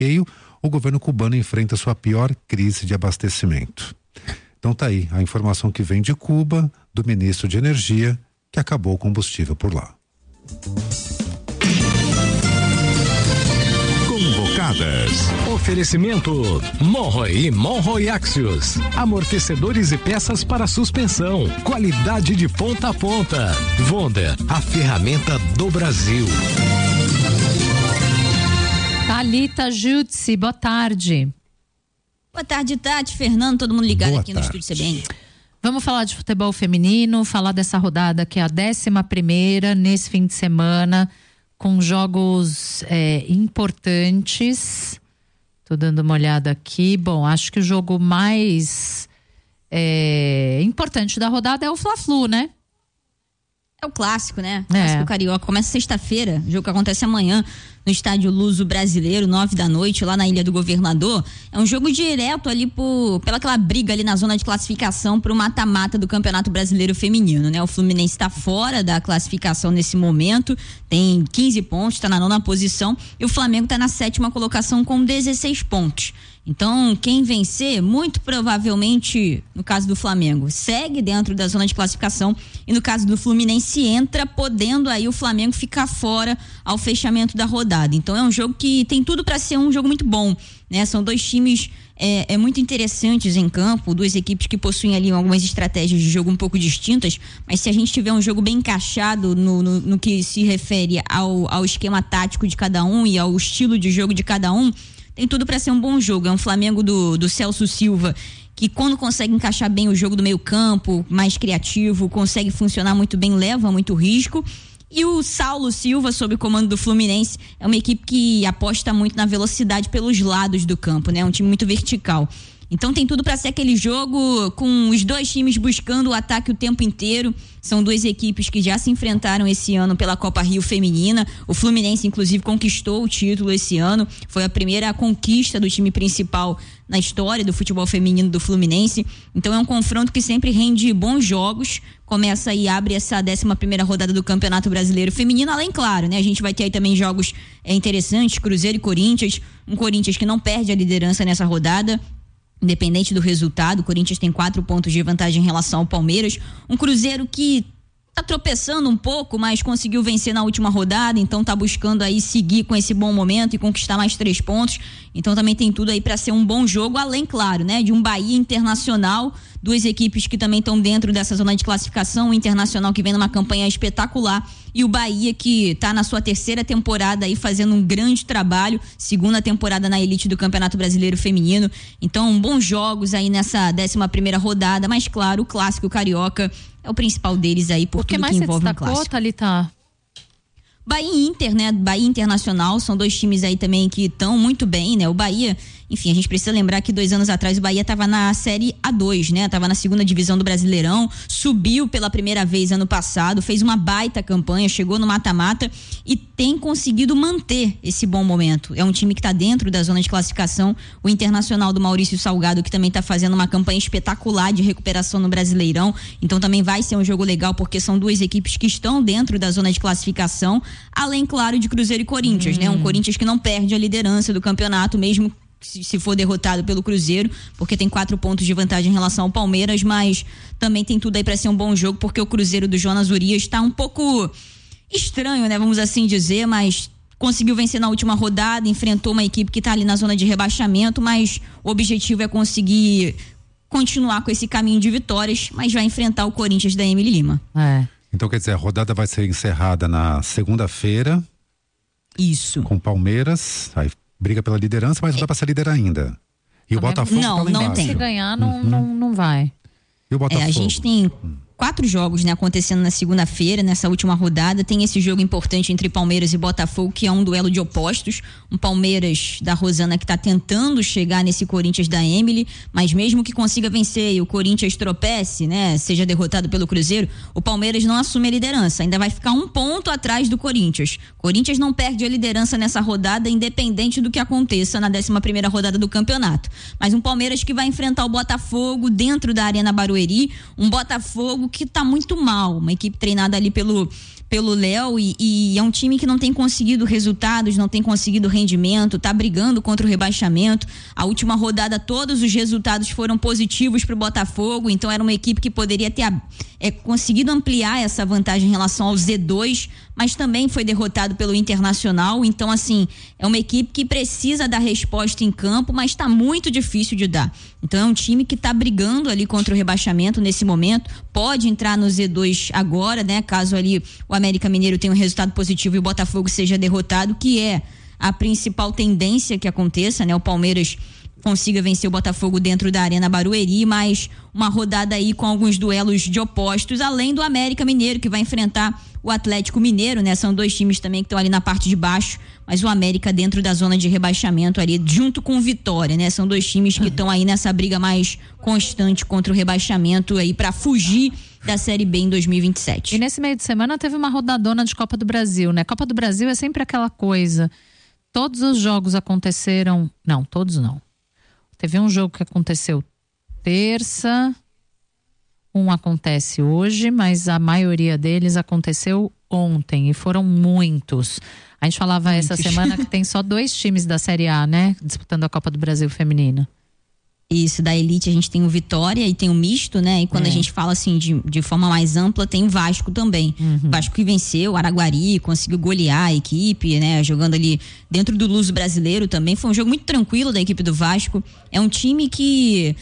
bloqueio, o governo cubano enfrenta sua pior crise de abastecimento. Então tá aí a informação que vem de Cuba, do ministro de Energia, que acabou o combustível por lá. Convocadas. Oferecimento Monroe e Monroe Axios. Amortecedores e peças para suspensão. Qualidade de ponta a ponta. Wonder, a ferramenta do Brasil. Thalita Jutsi, boa tarde. Boa tarde, Tati, Fernando, todo mundo ligado Boa aqui tarde. no Estúdio CBN. Vamos falar de futebol feminino, falar dessa rodada que é a 11ª nesse fim de semana, com jogos importantes. Tô dando uma olhada aqui. Bom, acho que o jogo mais importante da rodada é o Fla-Flu, né? É o clássico, né? Clássico carioca. Começa sexta-feira, jogo que acontece amanhã no Estádio Luso Brasileiro, 21h, lá na Ilha do Governador. É um jogo direto ali pela aquela briga ali na zona de classificação pro mata-mata do Campeonato Brasileiro Feminino, né? O Fluminense está fora da classificação nesse momento, tem 15 pontos, está na 9ª posição, e o Flamengo está na 7ª colocação com 16 pontos. Então, quem vencer, muito provavelmente, no caso do Flamengo, segue dentro da zona de classificação, e no caso do Fluminense entra, podendo aí o Flamengo ficar fora ao fechamento da rodada. Então é um jogo que tem tudo para ser um jogo muito bom, né? São dois times muito interessantes em campo, duas equipes que possuem ali algumas estratégias de jogo um pouco distintas, mas se a gente tiver um jogo bem encaixado no que se refere ao esquema tático de cada um e ao estilo de jogo de cada um, tem tudo para ser um bom jogo. É um Flamengo do Celso Silva, que quando consegue encaixar bem o jogo do meio campo, mais criativo, consegue funcionar muito bem, leva muito risco. E o Saulo Silva, sob o comando do Fluminense, é uma equipe que aposta muito na velocidade pelos lados do campo, né? Um time muito vertical. Então tem tudo para ser aquele jogo com os dois times buscando o ataque o tempo inteiro. São duas equipes que já se enfrentaram esse ano pela Copa Rio Feminina. O Fluminense, inclusive, conquistou o título esse ano. Foi a primeira conquista do time principal na história do futebol feminino do Fluminense. Então é um confronto que sempre rende bons jogos. Começa e abre essa 11ª rodada do Campeonato Brasileiro Feminino. Além, claro, né? A gente vai ter aí também jogos interessantes, Cruzeiro e Corinthians. Um Corinthians que não perde a liderança nessa rodada, independente do resultado. O Corinthians tem 4 pontos de vantagem em relação ao Palmeiras. Um Cruzeiro que tá tropeçando um pouco, mas conseguiu vencer na última rodada, então tá buscando aí seguir com esse bom momento e conquistar mais 3 pontos. Então também tem tudo aí para ser um bom jogo, além, claro, né, de um Bahia Internacional, duas equipes que também estão dentro dessa zona de classificação, o Internacional que vem numa campanha espetacular e o Bahia que tá na sua 3ª temporada aí fazendo um grande trabalho, 2ª temporada na elite do Campeonato Brasileiro Feminino. Então, bons jogos aí nessa 11ª rodada, mas claro, o clássico carioca é o principal deles aí por tudo que envolve o clássico. Thalita? Bahia e Inter, né? Bahia Internacional, são dois times aí também que estão muito bem, né? O Bahia, enfim, a gente precisa lembrar que 2 anos atrás o Bahia estava na Série A2, né? Tava na 2ª divisão do Brasileirão, subiu pela primeira vez ano passado, fez uma baita campanha, chegou no mata-mata e tem conseguido manter esse bom momento. É um time que está dentro da zona de classificação. O Internacional do Maurício Salgado, que também está fazendo uma campanha espetacular de recuperação no Brasileirão. Então também vai ser um jogo legal, porque são duas equipes que estão dentro da zona de classificação, além, claro, de Cruzeiro e Corinthians, né? Um Corinthians que não perde a liderança do campeonato, mesmo se for derrotado pelo Cruzeiro, porque tem 4 pontos de vantagem em relação ao Palmeiras, mas também tem tudo aí para ser um bom jogo, porque o Cruzeiro do Jonas Urias está um pouco estranho, né? Vamos assim dizer, mas conseguiu vencer na última rodada, enfrentou uma equipe que está ali na zona de rebaixamento, mas o objetivo é conseguir continuar com esse caminho de vitórias, mas vai enfrentar o Corinthians da Emily Lima. Então, quer dizer, a rodada vai ser encerrada na segunda-feira. Isso. Com Palmeiras, aí briga pela liderança, mas não dá pra ser líder ainda. E o Botafogo tá lá embaixo. Se ganhar, não vai. E o Botafogo? A gente tem 4 jogos, né, acontecendo na segunda-feira, nessa última rodada. Tem esse jogo importante entre Palmeiras e Botafogo, que é um duelo de opostos. Um Palmeiras da Rosana que tá tentando chegar nesse Corinthians da Emily, mas mesmo que consiga vencer e o Corinthians tropece, né, seja derrotado pelo Cruzeiro, o Palmeiras não assume a liderança, ainda vai ficar 1 ponto atrás do Corinthians. Corinthians não perde a liderança nessa rodada, independente do que aconteça na 11ª rodada do campeonato. Mas um Palmeiras que vai enfrentar o Botafogo dentro da Arena Barueri, um Botafogo que tá muito mal, uma equipe treinada ali pelo Léo e é um time que não tem conseguido resultados, não tem conseguido rendimento, tá brigando contra o rebaixamento. A última rodada todos os resultados foram positivos pro Botafogo, então era uma equipe que poderia ter conseguido ampliar essa vantagem em relação ao Z2, mas também foi derrotado pelo Internacional. Então, assim, é uma equipe que precisa dar resposta em campo, mas tá muito difícil de dar. Então é um time que tá brigando ali contra o rebaixamento nesse momento, pode entrar no Z2 agora, né? Caso ali o América Mineiro tenha um resultado positivo e o Botafogo seja derrotado, que é a principal tendência que aconteça, né? O Palmeiras consiga vencer o Botafogo dentro da Arena Barueri, mas uma rodada aí com alguns duelos de opostos, além do América Mineiro, que vai enfrentar o Atlético Mineiro, né? São dois times também que estão ali na parte de baixo, mas o América dentro da zona de rebaixamento ali, junto com o Vitória, né? São dois times que estão aí nessa briga mais constante contra o rebaixamento aí para fugir da Série B em 2027. E nesse meio de semana teve uma rodadona de Copa do Brasil, né? Copa do Brasil é sempre aquela coisa, todos os jogos aconteceram, não, todos não. Teve um jogo que aconteceu terça, um acontece hoje, mas a maioria deles aconteceu ontem e foram muitos. A gente falava essa semana que tem só 2 times da Série A, né? Disputando a Copa do Brasil feminina. Isso, da elite a gente tem o Vitória e tem o misto, né? E quando a gente fala assim de forma mais ampla, tem o Vasco também. O Vasco que venceu o Araguari, conseguiu golear a equipe, né? Jogando ali dentro do Luso Brasileiro também. Foi um jogo muito tranquilo da equipe do Vasco. É um time que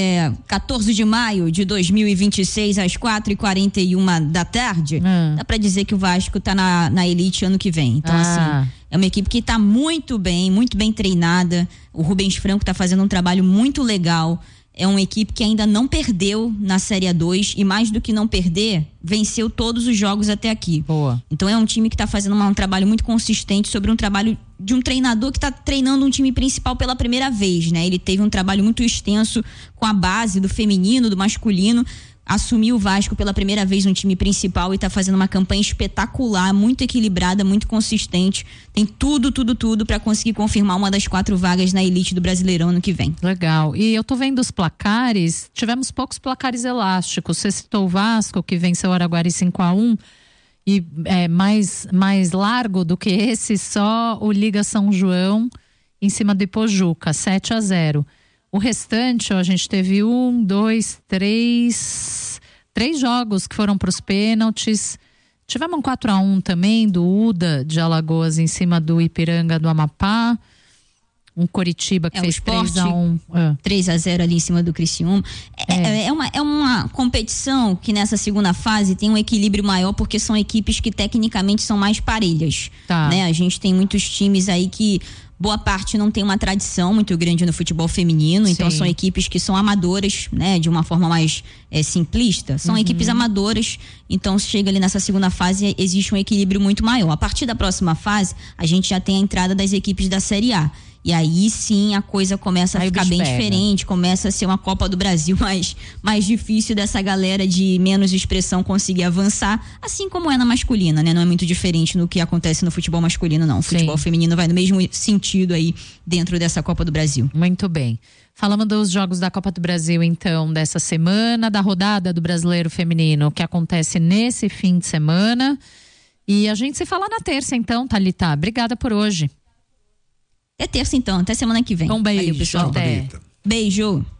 14 de maio de 2026 às 4h41 da tarde, dá pra dizer que o Vasco tá na elite ano que vem. Então, assim, é uma equipe que tá muito bem treinada. O Rubens Franco tá fazendo um trabalho muito legal. É uma equipe que ainda não perdeu na Série A2 e, mais do que não perder, venceu todos os jogos até aqui. Boa. Então é um time que tá fazendo um trabalho muito consistente sobre um trabalho de um treinador que tá treinando um time principal pela primeira vez, né? Ele teve um trabalho muito extenso com a base do feminino, do masculino, assumiu o Vasco pela primeira vez no time principal e tá fazendo uma campanha espetacular, muito equilibrada, muito consistente. Tem tudo para conseguir confirmar uma das 4 vagas na elite do Brasileirão ano que vem. Legal. E eu tô vendo os placares, tivemos poucos placares elásticos. Você citou o Vasco, que venceu o Araguari 5-1, e mais largo do que esse, só o Liga São João em cima do Ipojuca, 7-0. O restante, a gente teve 3 jogos que foram para os pênaltis. Tivemos um 4-1 também do UDA de Alagoas em cima do Ipiranga do Amapá. Um Coritiba que fez 3-1. 3-0 ali em cima do Criciúma. É uma competição que nessa segunda fase tem um equilíbrio maior, porque são equipes que tecnicamente são mais parelhas. Tá. Né? A gente tem muitos times aí que boa parte não tem uma tradição muito grande no futebol feminino. Sim. Então são equipes que são amadoras, né? De uma forma mais simplista. São equipes amadoras. Então chega ali nessa segunda fase, existe um equilíbrio muito maior. A partir da próxima fase, a gente já tem a entrada das equipes da Série A. E aí sim a coisa começa a ficar bem diferente, começa a ser uma Copa do Brasil mais difícil dessa galera de menos expressão conseguir avançar, assim como é na masculina, né? Não é muito diferente no que acontece no futebol masculino, não. O futebol feminino vai no mesmo sentido aí dentro dessa Copa do Brasil. Muito bem. Falamos dos jogos da Copa do Brasil, então, dessa semana, da rodada do Brasileiro Feminino, que acontece nesse fim de semana. E a gente se fala na terça, então, Thalita. Obrigada por hoje. É terça, então. Até semana que vem. Um beijo. Valeu, pessoal. Até. Beijo.